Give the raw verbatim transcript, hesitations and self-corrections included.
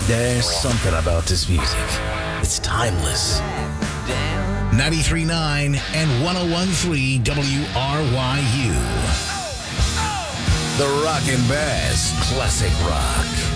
There's something about this music. It's timeless. ninety-three point nine and one oh one point three W R Y U. The Rockin' Bass Classic Rock.